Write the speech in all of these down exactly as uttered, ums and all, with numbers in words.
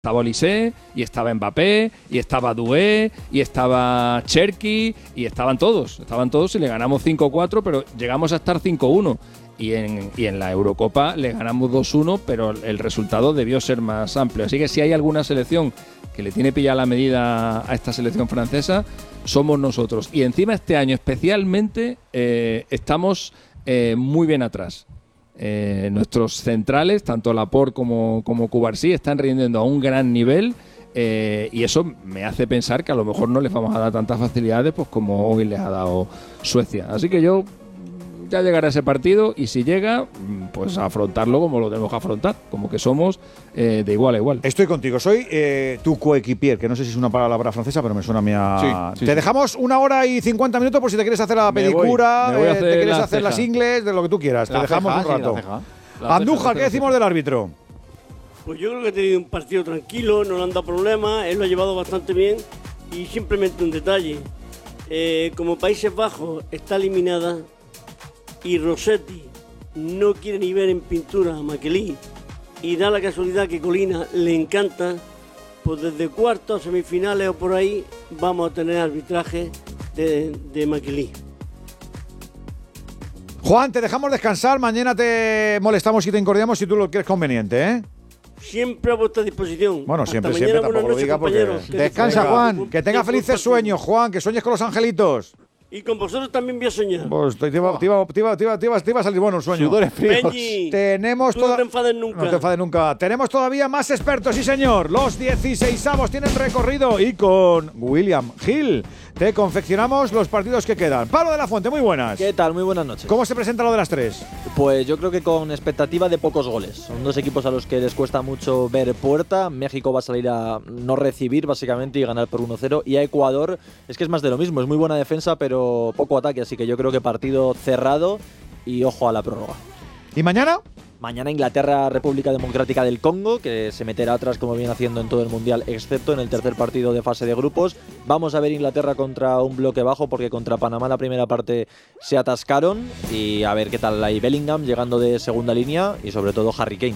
Estaba Olise, y estaba Mbappé, y estaba Doué, y estaba Cherki, y estaban todos, estaban todos y le ganamos cinco cuatro, pero llegamos a estar cinco uno. Y en, y en la Eurocopa le ganamos dos uno, pero el resultado debió ser más amplio. Así que si hay alguna selección que le tiene pillada la medida a esta selección francesa, somos nosotros. Y encima este año especialmente eh, estamos eh, muy bien atrás. Eh, nuestros centrales, tanto Laporte como, como Cubarsí, están rindiendo a un gran nivel, eh, y eso me hace pensar que a lo mejor no les vamos a dar tantas facilidades pues como hoy les ha dado Suecia. Así que yo ya llegará ese partido, y si llega, pues a afrontarlo como lo tenemos que afrontar, como que somos eh, de igual a igual. Estoy contigo, soy eh, tu coequipier, que no sé si es una palabra francesa, pero me suena a mí a... Sí, sí, te sí. Dejamos una hora y cincuenta minutos por si te quieres hacer la pedicura, me voy, me voy eh, hacer te quieres la hacer ceja. Las ingles, de lo que tú quieras. La te dejamos ceja, un rato. Sí, Andújar, ¿qué decimos del árbitro? Pues yo creo que ha tenido un partido tranquilo, no le han dado problemas, él lo ha llevado bastante bien, y simplemente un detalle. Eh, como Países Bajos está eliminada y Rossetti no quiere ni ver en pintura a Makelí, y da la casualidad que Colina le encanta, pues desde cuartos, semifinales o por ahí vamos a tener arbitraje de, de Makelí. Juan, te dejamos descansar, mañana te molestamos y te incordiamos si tú lo quieres conveniente, ¿eh? Siempre a vuestra disposición. Bueno, Hasta siempre, mañana, siempre, tampoco lo noches, diga porque... Descansa, Juan, que tenga felices sueños, Juan, que sueñes con los angelitos. Y con vosotros también voy a soñar. Pues te iba, te iba, te iba, te iba, te iba, te iba a salir bueno el sueño. Sudores fríos. Benji, Tenemos tú no te enfades nunca. No te enfades nunca. Tenemos todavía más expertos, sí señor. Los dieciseisavos tienen recorrido, y con William Hill te confeccionamos los partidos que quedan. Pablo de la Fuente, muy buenas. ¿Qué tal? Muy buenas noches. ¿Cómo se presenta lo de las tres? Pues yo creo que con expectativa de pocos goles. Son dos equipos a los que les cuesta mucho ver puerta. México va a salir a no recibir básicamente y ganar por uno cero. Y a Ecuador es que es más de lo mismo. Es muy buena defensa pero poco ataque. Así que yo creo que partido cerrado y ojo a la prórroga. ¿Y mañana? Mañana Inglaterra, República Democrática del Congo, que se meterá atrás como viene haciendo en todo el Mundial, excepto en el tercer partido de fase de grupos. Vamos a ver Inglaterra contra un bloque bajo, porque contra Panamá la primera parte se atascaron. Y a ver qué tal hay Bellingham llegando de segunda línea, y sobre todo Harry Kane.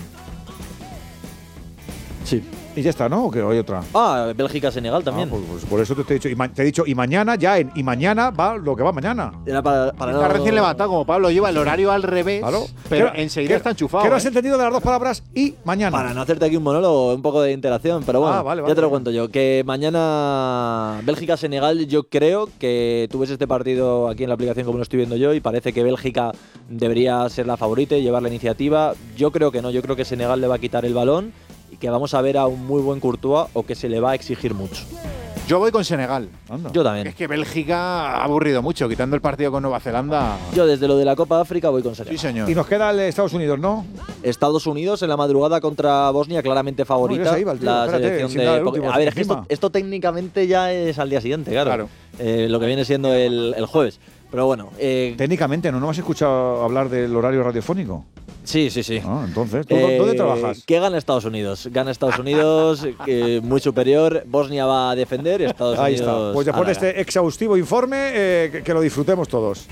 Sí. Y ya está, ¿no? ¿O que hay otra? Ah, Bélgica-Senegal también. Ah, pues, pues por eso te, te he dicho. Y ma- te he dicho, y mañana ya, en, y mañana va lo que va mañana. Era para, para está no... recién levantado, como Pablo lleva el horario al revés, claro. pero ¿Qué, enseguida qué, está enchufado. ¿Qué no ¿eh? has entendido de las dos palabras y mañana? Para no hacerte aquí un monólogo, un poco de interacción, pero bueno, ah, vale, vale, ya te lo vale. cuento yo. Que mañana Bélgica-Senegal, yo creo que tú ves este partido aquí en la aplicación como lo estoy viendo yo, y parece que Bélgica debería ser la favorita y llevar la iniciativa. Yo creo que no, yo creo que Senegal le va a quitar el balón y que vamos a ver a un muy buen Courtois, o que se le va a exigir mucho. Yo voy con Senegal. Anda. Yo también. Es que Bélgica ha aburrido mucho, quitando el partido con Nueva Zelanda. Yo desde lo de la Copa de África voy con Senegal. Sí, señor. Y nos queda el de Estados Unidos, ¿no? Estados Unidos en la madrugada contra Bosnia, claramente favorita. No, ya se iba el tío, la espérate, selección sin de dar el porque- último, A ver, es que encima. esto, esto técnicamente ya es al día siguiente, claro. Claro. Eh, lo que viene siendo el, el jueves. Pero bueno. Eh, Técnicamente, ¿no? ¿No has escuchado hablar del horario radiofónico? sí, sí, sí. Ah, entonces, ¿tú Eh, dónde trabajas? ¿Qué gana Estados Unidos? Gana Estados Unidos, eh, muy superior. Bosnia va a defender, Estados Ahí Unidos. está. Pues después de halaga. este exhaustivo informe, eh, que, que lo disfrutemos todos.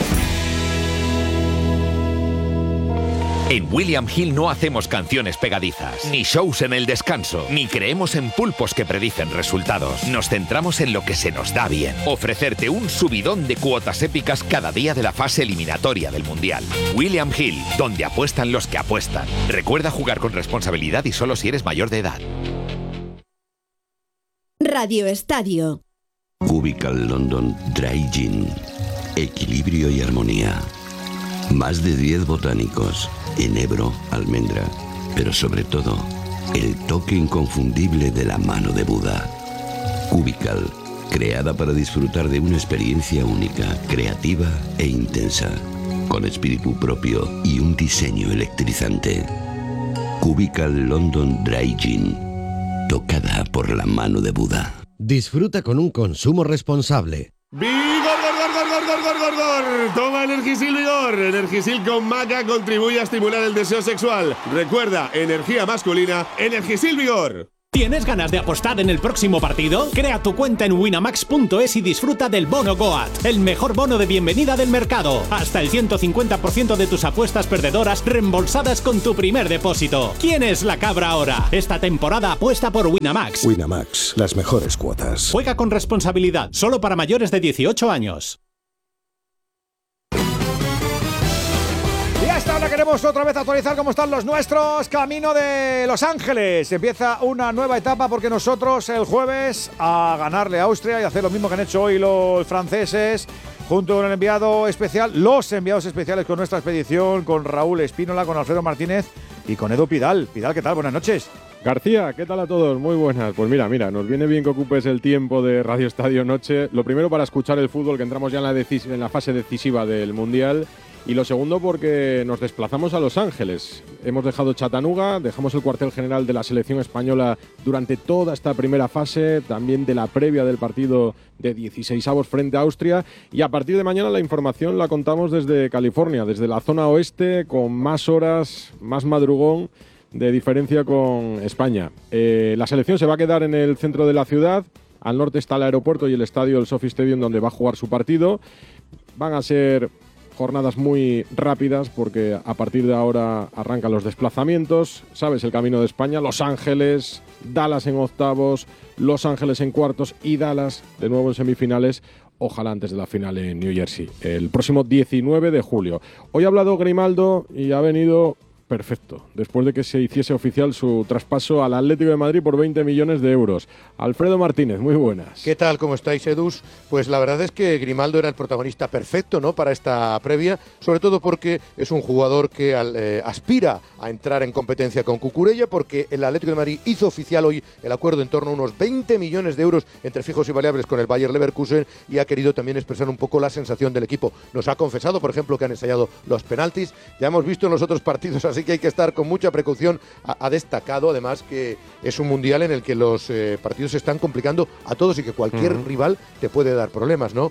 En William Hill no hacemos canciones pegadizas, ni shows en el descanso, ni creemos en pulpos que predicen resultados. Nos centramos en lo que se nos da bien. Ofrecerte un subidón de cuotas épicas cada día de la fase eliminatoria del Mundial. William Hill, donde apuestan los que apuestan. Recuerda jugar con responsabilidad y solo si eres mayor de edad. Radio Estadio. Cubical London Dry Gin. Equilibrio y armonía. Más de diez botánicos. Enebro, almendra. Pero sobre todo, el toque inconfundible de la mano de Buda. Cubical. Creada para disfrutar de una experiencia única, creativa e intensa. Con espíritu propio y un diseño electrizante. Cubical London Dry Gin. Tocada por la mano de Buda. Disfruta con un consumo responsable. ¡Vigor, gor, gor, gor, gor, gor, gor, gor! Toma Energisil Vigor. Energisil con maca contribuye a estimular el deseo sexual. Recuerda, energía masculina, Energisil Vigor. ¿Tienes ganas de apostar en el próximo partido? Crea tu cuenta en winamax punto es y disfruta del bono Goat, el mejor bono de bienvenida del mercado. Hasta el ciento cincuenta por ciento de tus apuestas perdedoras reembolsadas con tu primer depósito. ¿Quién es la cabra ahora? Esta temporada apuesta por Winamax. Winamax, las mejores cuotas. Juega con responsabilidad, solo para mayores de dieciocho años. Y hasta ahora queremos otra vez actualizar cómo están los nuestros. Camino de Los Ángeles. Empieza una nueva etapa porque nosotros el jueves a ganarle a Austria y hacer lo mismo que han hecho hoy los franceses, junto con el enviado especial, los enviados especiales con nuestra expedición, con Raúl Espínola, con Alfredo Martínez y con Edu Pidal. Pidal, ¿qué tal? Buenas noches. García, ¿qué tal a todos? Muy buenas. Pues mira, mira, nos viene bien que ocupes el tiempo de Radio Estadio Noche. Lo primero para escuchar el fútbol, que entramos ya en la, decis- en la fase decisiva del Mundial. Y lo segundo porque nos desplazamos a Los Ángeles. Hemos dejado Chattanooga, dejamos el cuartel general de la selección española durante toda esta primera fase, también de la previa del partido de dieciseisavos frente a Austria. Y a partir de mañana la información la contamos desde California, desde la zona oeste, con más horas, más madrugón de diferencia con España. Eh, la selección se va a quedar en el centro de la ciudad. Al norte está el aeropuerto y el estadio, el Sophie Stadium, donde va a jugar su partido. Van a ser jornadas muy rápidas porque a partir de ahora arrancan los desplazamientos. Sabes el camino de España: Los Ángeles, Dallas en octavos, Los Ángeles en cuartos y Dallas de nuevo en semifinales, ojalá antes de la final en New Jersey, el próximo diecinueve de julio. Hoy ha hablado Grimaldo y ha venido perfecto, después de que se hiciese oficial su traspaso al Atlético de Madrid por veinte millones de euros. Alfredo Martínez, muy buenas. ¿Qué tal? ¿Cómo estáis, Edus? Pues la verdad es que Grimaldo era el protagonista perfecto, ¿no?, para esta previa, sobre todo porque es un jugador que al, eh, aspira a entrar en competencia con Cucurella, porque el Atlético de Madrid hizo oficial hoy el acuerdo en torno a unos veinte millones de euros entre fijos y variables con el Bayer Leverkusen, y ha querido también expresar un poco la sensación del equipo. Nos ha confesado, por ejemplo, que han ensayado los penaltis. Ya hemos visto en los otros partidos, así que hay que estar con mucha precaución. Ha, ha destacado además que es un mundial en el que los eh, partidos se están complicando a todos y que cualquier uh-huh. rival te puede dar problemas, ¿no?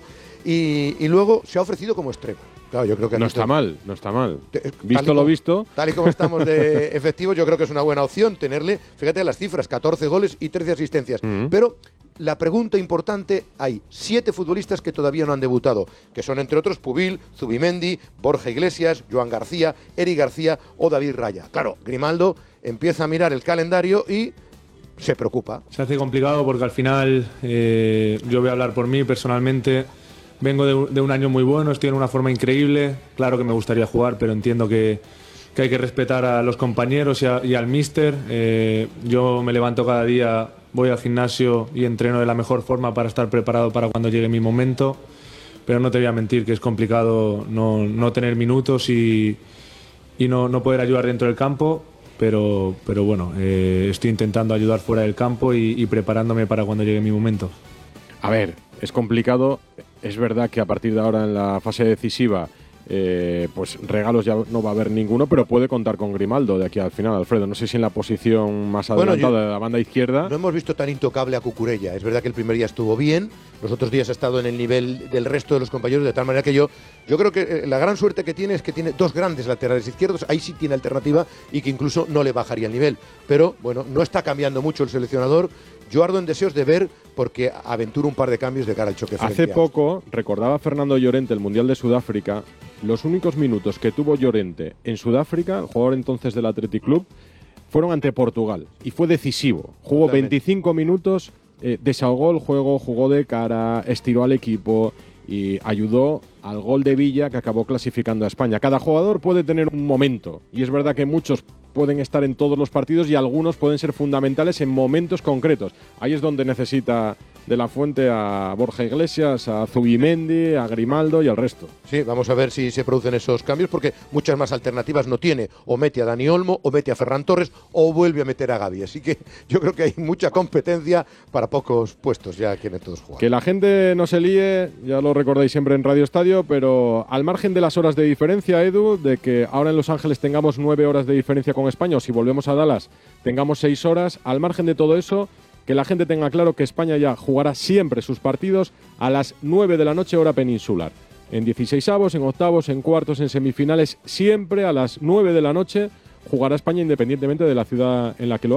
Y, y luego se ha ofrecido como extremo. Claro, yo creo que no está mal, no está mal. Te, visto como, lo visto. Tal y como estamos de efectivos, yo creo que es una buena opción tenerle, fíjate las cifras, catorce goles y trece asistencias. Uh-huh. Pero la pregunta importante, hay siete futbolistas que todavía no han debutado, que son entre otros Pubil, Zubimendi, Borja Iglesias, Joan García, Eric García o David Raya. Claro, Grimaldo empieza a mirar el calendario y se preocupa. Se hace complicado porque al final, eh, yo voy a hablar por mí personalmente, vengo de, de un año muy bueno, estoy en una forma increíble, claro que me gustaría jugar, pero entiendo que, que hay que respetar a los compañeros y, a, y al míster. Eh, yo me levanto cada día, voy al gimnasio y entreno de la mejor forma para estar preparado para cuando llegue mi momento, pero no te voy a mentir que es complicado no, no tener minutos y, y no, no poder ayudar dentro del campo, pero, pero bueno, eh, estoy intentando ayudar fuera del campo y, y preparándome para cuando llegue mi momento. A ver, es complicado, es verdad que a partir de ahora en la fase decisiva Eh, pues regalos ya no va a haber ninguno, pero puede contar con Grimaldo de aquí al final, Alfredo. No sé si en la posición más adelantada bueno, yo, de la banda izquierda. No hemos visto tan intocable a Cucurella. Es verdad que el primer día estuvo bien, los otros días ha estado en el nivel del resto de los compañeros, de tal manera que yo, yo creo que la gran suerte que tiene es que tiene dos grandes laterales izquierdos, ahí sí tiene alternativa y que incluso no le bajaría el nivel. Pero bueno, no está cambiando mucho el seleccionador. Yo ardo en deseos de ver, porque aventura un par de cambios de cara al choque. Hace poco, recordaba Fernando Llorente el Mundial de Sudáfrica, los únicos minutos que tuvo Llorente en Sudáfrica, el jugador entonces del Athletic Club, fueron ante Portugal y fue decisivo. Jugó Totalmente. veinticinco minutos, eh, desahogó el juego, jugó de cara, estiró al equipo y ayudó al gol de Villa que acabó clasificando a España. Cada jugador puede tener un momento y es verdad que muchos pueden estar en todos los partidos y algunos pueden ser fundamentales en momentos concretos. Ahí es donde necesita de la Fuente a Borja Iglesias, a Zubimendi, a Grimaldo y al resto. Sí, vamos a ver si se producen esos cambios, porque muchas más alternativas no tiene. O mete a Dani Olmo, o mete a Ferran Torres, o vuelve a meter a Gavi. Así que yo creo que hay mucha competencia para pocos puestos, ya quieren todos jugar. Que la gente no se líe, ya lo recordáis siempre en Radio Estadio, pero al margen de las horas de diferencia, Edu, de que ahora en Los Ángeles tengamos nueve horas de diferencia con España, o si volvemos a Dallas tengamos seis horas, al margen de todo eso, que la gente tenga claro que España ya jugará siempre sus partidos a las nueve de la noche hora peninsular. En dieciseisavos, en octavos, en cuartos, en semifinales, siempre a las nueve de la noche jugará España independientemente de la ciudad en la que lo haga.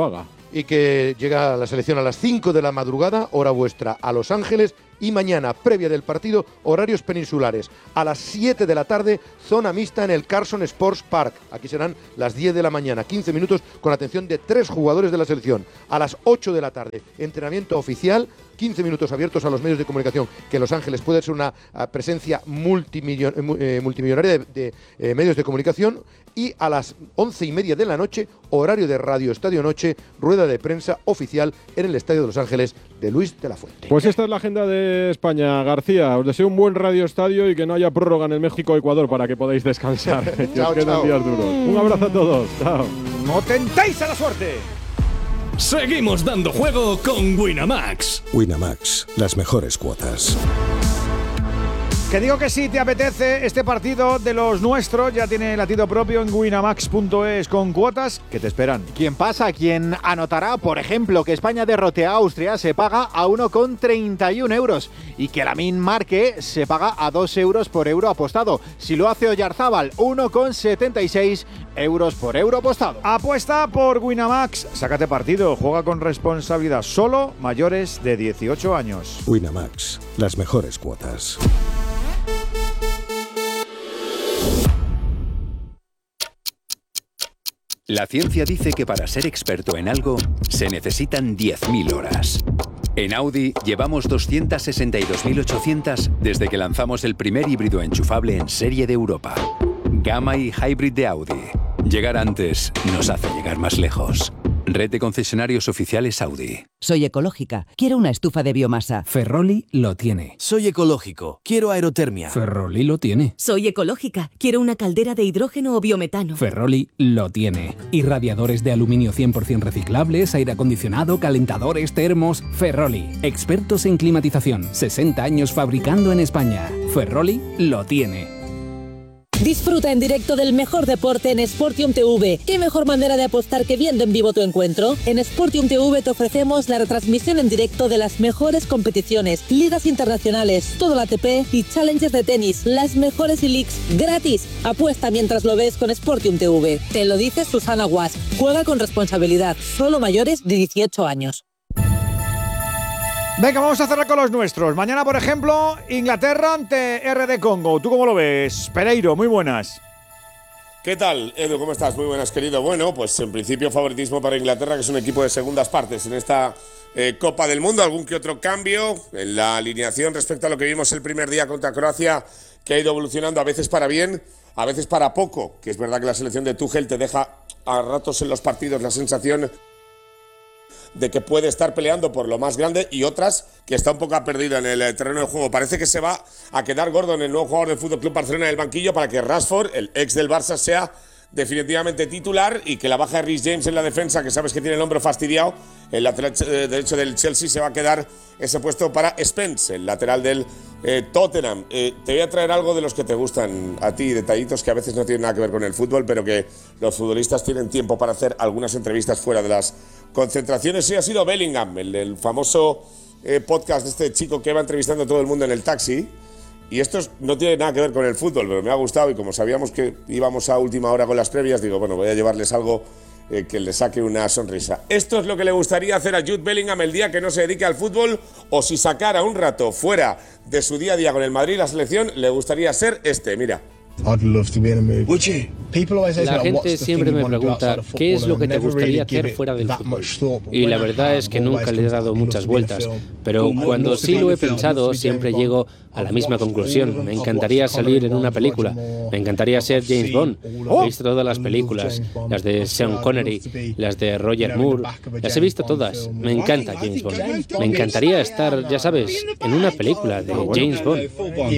y que llega la selección a las cinco de la madrugada, hora vuestra, a Los Ángeles. Y mañana, previa del partido, horarios peninsulares. A las siete de la tarde, zona mixta en el Carson Sports Park. Aquí serán las diez de la mañana, quince minutos con atención de tres jugadores de la selección. A las ocho de la tarde, entrenamiento oficial, quince minutos abiertos a los medios de comunicación, que en Los Ángeles puede ser una uh, presencia multimillon, eh, multimillonaria de, de eh, medios de comunicación. Y a las once y media de la noche, horario de Radio Estadio Noche, rueda de prensa oficial en el Estadio de Los Ángeles de Luis de la Fuente. Pues esta es la agenda de España, García. Os deseo un buen Radio Estadio y que no haya prórroga en el México-Ecuador para que podáis descansar. Que chao, os quedan chao. días duros. Un abrazo a todos. Chao. ¡No tentéis a la suerte! Seguimos dando juego con Winamax. Winamax, las mejores cuotas. Que digo que si te apetece este partido de los nuestros, ya tiene latido propio en winamax punto es con cuotas que te esperan. ¿Quién pasa? ¿Quién anotará? Por ejemplo, que España derrote a Austria se paga a uno coma treinta y uno euros y que Lamine marque se paga a dos euros por euro apostado. Si lo hace Oyarzábal, uno coma setenta y seis euros por euro apostado. Apuesta por Winamax. Sácate partido. Juega con responsabilidad. Solo mayores de dieciocho años. Winamax, las mejores cuotas. La ciencia dice que para ser experto en algo se necesitan diez mil horas. En Audi llevamos doscientas sesenta y dos mil ochocientas desde que lanzamos el primer híbrido enchufable en serie de Europa. Gamma y Hybrid de Audi. Llegar antes nos hace llegar más lejos. Red de concesionarios oficiales Audi. Soy ecológica. Quiero una estufa de biomasa. Ferroli lo tiene. Soy ecológico. Quiero aerotermia. Ferroli lo tiene. Soy ecológica. Quiero una caldera de hidrógeno o biometano. Ferroli lo tiene. Y radiadores de aluminio cien por ciento reciclables, aire acondicionado, calentadores, termos. Ferroli. Expertos en climatización. sesenta años fabricando en España. Ferroli lo tiene. Disfruta en directo del mejor deporte en Sportium T V. ¿Qué mejor manera de apostar que viendo en vivo tu encuentro? En Sportium T V te ofrecemos la retransmisión en directo de las mejores competiciones, ligas internacionales, todo el A T P y Challengers de tenis, las mejores e-leagues gratis. Apuesta mientras lo ves con Sportium T V. Te lo dice Susana Guas. Juega con responsabilidad. Solo mayores de dieciocho años. Venga, vamos a cerrar con los nuestros. Mañana, por ejemplo, Inglaterra ante R D Congo. ¿Tú cómo lo ves? Pereiro, muy buenas. ¿Qué tal, Edu? ¿Cómo estás? Muy buenas, querido. Bueno, pues en principio favoritismo para Inglaterra, que es un equipo de segundas partes en esta eh, Copa del Mundo. Algún que otro cambio en la alineación respecto a lo que vimos el primer día contra Croacia, que ha ido evolucionando a veces para bien, a veces para poco. Que es verdad que la selección de Tuchel te deja a ratos en los partidos la sensación de que puede estar peleando por lo más grande y otras que está un poco perdida en el terreno de juego. Parece que se va a quedar Gordon, el nuevo jugador del F C Barcelona, en el banquillo para que Rashford, el ex del Barça, sea definitivamente titular y que la baja de Reece James en la defensa, que sabes que tiene el hombro fastidiado, el lateral derecho del Chelsea, se va a quedar ese puesto para Spence, el lateral del eh, Tottenham. Eh, te voy a traer algo de los que te gustan a ti, detallitos que a veces no tienen nada que ver con el fútbol, pero que los futbolistas tienen tiempo para hacer algunas entrevistas fuera de las concentraciones. Sí, ha sido Bellingham, el, el famoso eh, podcast de este chico que va entrevistando a todo el mundo en el taxi. Y esto no tiene nada que ver con el fútbol, pero me ha gustado, y como sabíamos que íbamos a última hora con las previas, digo, bueno, voy a llevarles algo eh, que le saque una sonrisa. Esto es lo que le gustaría hacer a Jude Bellingham el día que no se dedique al fútbol, o si sacara un rato fuera de su día a día con el Madrid y la selección, le gustaría ser este, mira. La gente siempre me pregunta qué es lo que te gustaría hacer fuera del fútbol. Y la verdad es que nunca le he dado muchas vueltas. Pero cuando sí lo he pensado, siempre llego a la misma conclusión. Me encantaría salir en una película. Me encantaría ser James Bond. He visto todas las películas, las de Sean Connery, las de Roger Moore. Las he visto todas. Me encanta James Bond. Me encantaría estar, ya sabes, en una película de James Bond.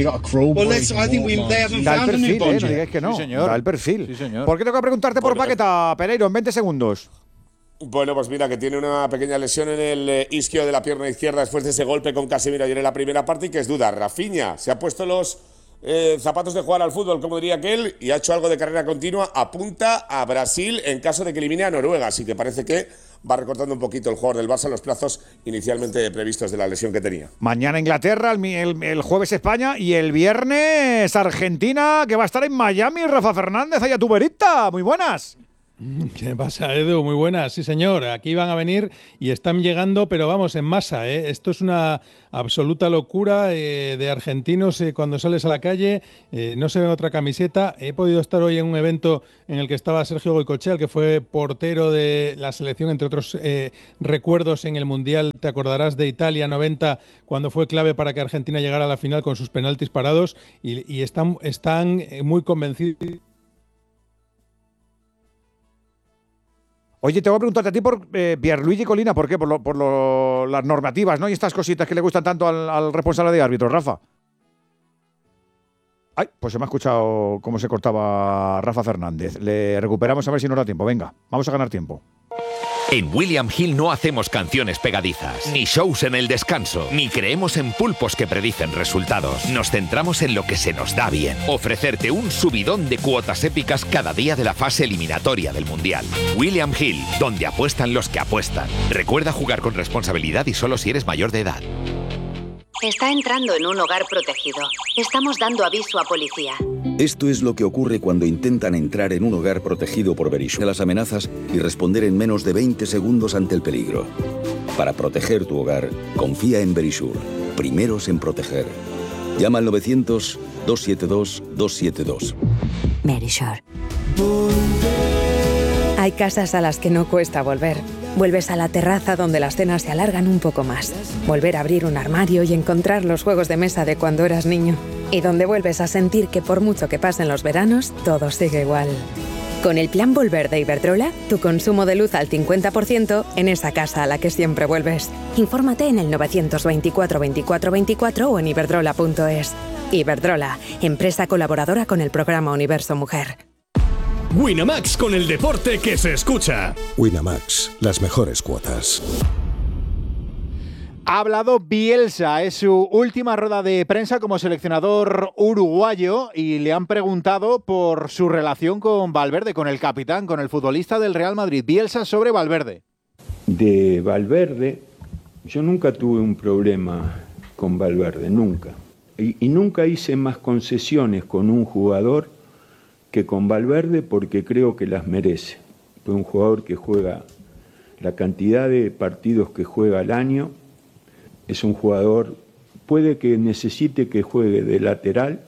Da el perfil, ¿eh? No digáis que no. Sí, señor. Da el perfil. Sí, señor. ¿Por qué tengo que preguntarte por Bueno, Paqueta, Pereiro, en veinte segundos? Bueno, pues mira, que tiene una pequeña lesión en el eh, isquio de la pierna izquierda después de ese golpe con Casemiro ayer en la primera parte, y que es duda. Rafinha se ha puesto los eh, zapatos de jugar al fútbol, como diría aquel, y ha hecho algo de carrera continua. Apunta a Brasil en caso de que elimine a Noruega, así que parece que va recortando un poquito el jugador del Barça los plazos inicialmente previstos de la lesión que tenía. Mañana Inglaterra, el, el, el jueves España y el viernes Argentina, que va a estar en Miami. Rafa Fernández, allá tu verita. Muy buenas. ¿Qué pasa, Edu? Muy buenas, sí señor. Aquí van a venir y están llegando, pero vamos, en masa, ¿eh? Esto es una absoluta locura eh, de argentinos eh, cuando sales a la calle, eh, no se ve otra camiseta. He podido estar hoy en un evento en el que estaba Sergio Goycochea, que fue portero de la selección, entre otros eh, recuerdos en el Mundial, te acordarás de Italia noventa, cuando fue clave para que Argentina llegara a la final con sus penaltis parados, y, y están, están muy convencidos. Oye, te voy a preguntarte a ti por eh, Pierluigi Collina, ¿por qué? Por, lo, por lo, las normativas, ¿no? Y estas cositas que le gustan tanto al, al responsable de árbitros, Rafa. Ay, pues se me ha escuchado cómo se cortaba Rafa Fernández. Le recuperamos a ver si nos da tiempo. Venga, vamos a ganar tiempo. En William Hill no hacemos canciones pegadizas, ni shows en el descanso, ni creemos en pulpos que predicen resultados. Nos centramos en lo que se nos da bien. Ofrecerte un subidón de cuotas épicas cada día de la fase eliminatoria del Mundial. William Hill, donde apuestan los que apuestan. Recuerda jugar con responsabilidad y solo si eres mayor de edad. Está entrando en un hogar protegido. Estamos dando aviso a policía. Esto es lo que ocurre cuando intentan entrar en un hogar protegido por Verisure. Las amenazas y responder en menos de veinte segundos ante el peligro. Para proteger tu hogar, confía en Verisure. Primeros en proteger. Llama al novecientos, dos siete dos, dos siete dos. Verisure. Hay casas a las que no cuesta volver. Vuelves a la terraza donde las cenas se alargan un poco más. Volver a abrir un armario y encontrar los juegos de mesa de cuando eras niño. Y donde vuelves a sentir que por mucho que pasen los veranos, todo sigue igual. Con el plan Volver de Iberdrola, tu consumo de luz al cincuenta por ciento en esa casa a la que siempre vuelves. Infórmate en el novecientos veinticuatro veinticuatro veinticuatro o en iberdrola punto es. Iberdrola, empresa colaboradora con el programa Universo Mujer. Winamax, con el deporte que se escucha. Winamax, las mejores cuotas. Ha hablado Bielsa, es su última rueda de prensa como seleccionador uruguayo y le han preguntado por su relación con Valverde, con el capitán, con el futbolista del Real Madrid. Bielsa sobre Valverde. De Valverde, yo nunca tuve un problema con Valverde, nunca. Y, y nunca hice más concesiones con un jugador que con Valverde, porque creo que las merece. Fue un jugador que juega la cantidad de partidos que juega al año. Es un jugador, puede que necesite que juegue de lateral.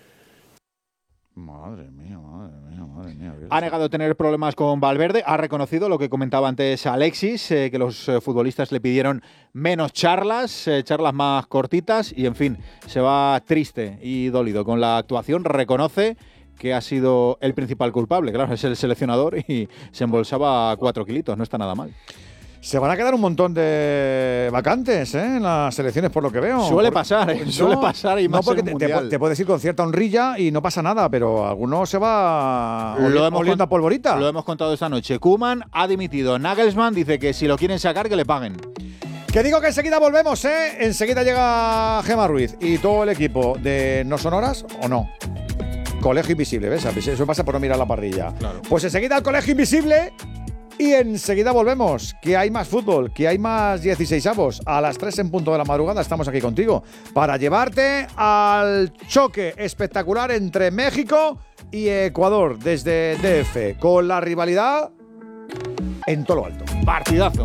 Madre mía, madre mía, madre mía. Ha negado tener problemas con Valverde, ha reconocido lo que comentaba antes Alexis, eh, que los eh, futbolistas le pidieron menos charlas, eh, charlas más cortitas y, en fin, se va triste y dolido con la actuación. Reconoce que ha sido el principal culpable, claro, es el seleccionador y se embolsaba cuatro kilitos, no está nada mal. Se van a quedar un montón de vacantes ¿eh? en las selecciones, por lo que veo. Suele pasar, ¿eh? No, suele pasar y más no, porque en un te, te, te puedes ir con cierta honrilla y no pasa nada, pero alguno se va lo hemos oliendo a polvorita. Lo hemos contado esta noche. Koeman ha dimitido. Nagelsmann dice que si lo quieren sacar, que le paguen. Que digo que enseguida volvemos, ¿eh? Enseguida llega Gemma Ruiz y todo el equipo de ¿No son horas o no? Colegio Invisible, ¿ves? Eso pasa por no mirar la parrilla. Claro. Pues enseguida el Colegio Invisible y enseguida volvemos. Que hay más fútbol, que hay más dieciseisavos. A las tres en punto de la madrugada estamos aquí contigo para llevarte al choque espectacular entre México y Ecuador desde D F, con la rivalidad en todo lo alto. Partidazo.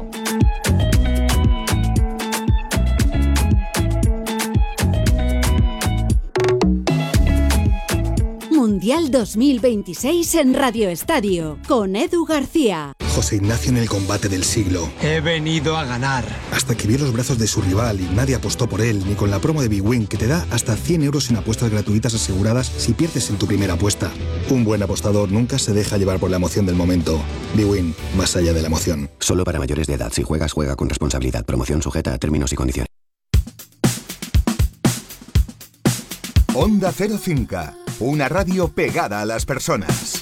Mundial dos mil veintiséis en Radio Estadio, con Edu García. José Ignacio en el combate del siglo. He venido a ganar. Hasta que vio los brazos de su rival y nadie apostó por él, ni con la promo de BWIN, que te da hasta cien euros en apuestas gratuitas aseguradas si pierdes en tu primera apuesta. Un buen apostador nunca se deja llevar por la emoción del momento. BWIN, más allá de la emoción. Solo para mayores de edad. Si juegas, juega con responsabilidad. Promoción sujeta a términos y condiciones. Onda Cero Cinca. Una radio pegada a las personas.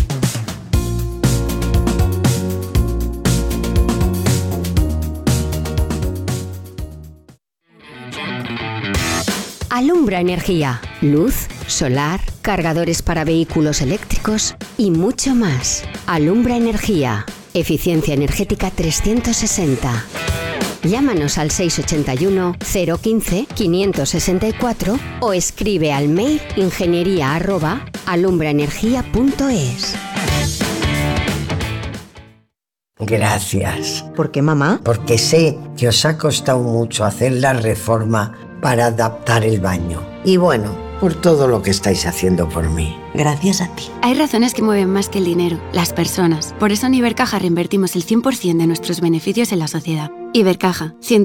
Alumbra Energía. Luz, solar, cargadores para vehículos eléctricos y mucho más. Alumbra Energía. Eficiencia energética trescientos sesenta. Llámanos al seis ochenta y uno, cero quince, quinientos sesenta y cuatro o escribe al mail ingeniería arroba alumbraenergia punto es. Gracias. ¿Por qué, mamá? Porque sé que os ha costado mucho hacer la reforma para adaptar el baño. Y bueno, por todo lo que estáis haciendo por mí. Gracias a ti. Hay razones que mueven más que el dinero, las personas. Por eso en Ibercaja reinvertimos el cien por ciento de nuestros beneficios en la sociedad. Ibercaja, ciento